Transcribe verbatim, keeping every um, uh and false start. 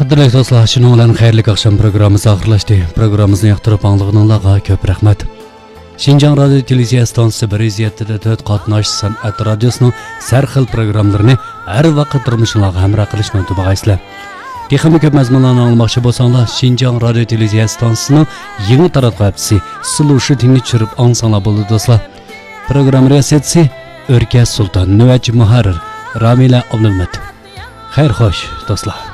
Qadrli dostlar, şunun bilan xayrli akşam programımız axırlaşdı. Programımızı yoqtirib anglığınızga ko'p rahmat. Şinjan Radio Televiziya stansiyasi bir yuz yetti nöqta to'rt qatnash san'at radiosining sarxil programmalarini har vaqt turmushingizga hamroh qilishni unutmanglar. Texnik ko'p mazmunlarni anglamoqchi bo'lsanglar, Şinjan Radio Televiziya stansiyasining yangi taratqusi Sulushi tinni chirib ansanglar bo'ldi do'stlar. Program riyosatchisi O'rkas Sulton, navbatchi muharrir Ramila Abdulmat. Xayr xo'sh do'stlar.